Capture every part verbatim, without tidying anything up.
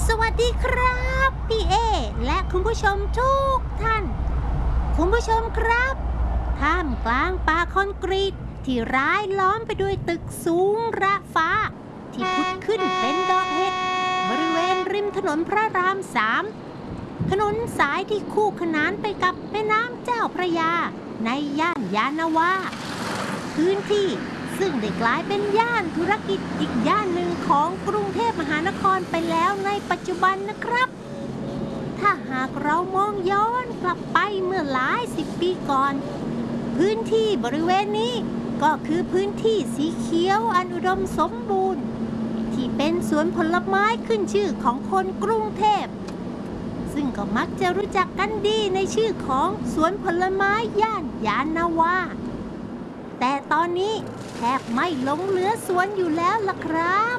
สวัสดีครับพี่เอและคุณผู้ชมทุกท่านคุณผู้ชมครับท่ามกลางป่าคอนกรีตที่ร้ายล้อมไปด้วยตึกสูงระฟ้าที่พุดขึ้นเป็นดอกเห็ดบริเวณริมถนนพระรามสามถนนสายที่คู่ขนานไปกับแม่น้ำเจ้าพระยาในย่านยานนาวาพื้นที่ซึ่งได้กลายเป็นย่านธุรกิจอีกย่านหนึ่งของกรุงเทพมหานครไปแล้วในปัจจุบันนะครับถ้าหากเรามองย้อนกลับไปเมื่อหลายสิบปีก่อนพื้นที่บริเวณนี้ก็คือพื้นที่สีเขียวอันอุดมสมบูรณ์ที่เป็นสวนผลไม้ขึ้นชื่อของคนกรุงเทพซึ่งก็มักจะรู้จักกันดีในชื่อของสวนผลไม้ย่านยานนาวาแต่ตอนนี้แทบไม่หลงเหลือสวนอยู่แล้วล่ะครับ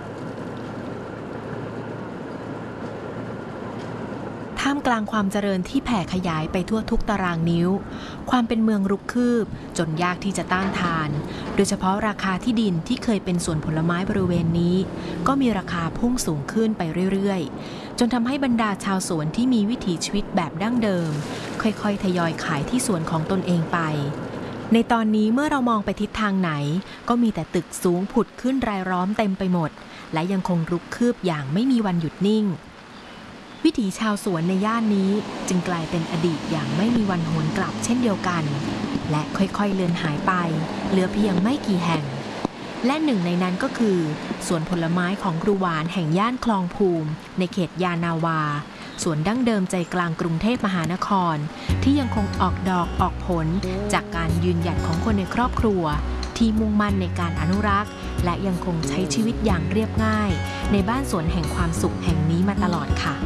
ท่ามกลางความเจริญที่แผ่ขยายไปทั่วทุกตารางนิ้วความเป็นเมืองรุกคืบจนยากที่จะต้านทานโดยเฉพาะราคาที่ดินที่เคยเป็นสวนผลไม้บริเวณนี้ก็มีราคาพุ่งสูงขึ้นไปเรื่อยๆจนทำให้บรรดาชาวสวนที่มีวิถีชีวิตแบบดั้งเดิมค่อยๆทยอยขายที่สวนของตนเองไปในตอนนี้เมื่อเรามองไปทิศทางไหนก็มีแต่ตึกสูงผุดขึ้นรายล้อมเต็มไปหมดและยังคงรุกคืบอย่างไม่มีวันหยุดนิ่งวิถีชาวสวนในย่านนี้จึงกลายเป็นอดีตอย่างไม่มีวันหวนกลับเช่นเดียวกันและค่อยๆเลือนหายไปเหลือเพียงไม่กี่แห่งและหนึ่งในนั้นก็คือสวนผลไม้ของครูหวานแห่งย่านคลองภูมิในเขตยานาวาสวนดั้งเดิมใจกลางกรุงเทพมหานครที่ยังคงออกดอกออกผลจากการยืนหยัดของคนในครอบครัวที่มุ่งมั่นในการอนุรักษ์และยังคงใช้ชีวิตอย่างเรียบง่ายในบ้านสวนแห่งความสุขแห่งนี้มาตลอดค่ะ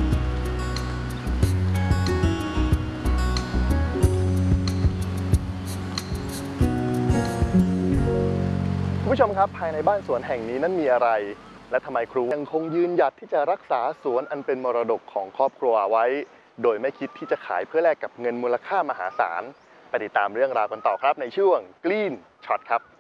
คุณผู้ชมครับภายในบ้านสวนแห่งนี้นั้นมีอะไรและทำไมครูยังคงยืนหยัดที่จะรักษาสวนอันเป็นมรดกของครอบครัวไว้โดยไม่คิดที่จะขายเพื่อแลกกับเงินมูลค่ามหาศาลไปติดตามเรื่องราวกันต่อครับในช่วง Green Shot ครับ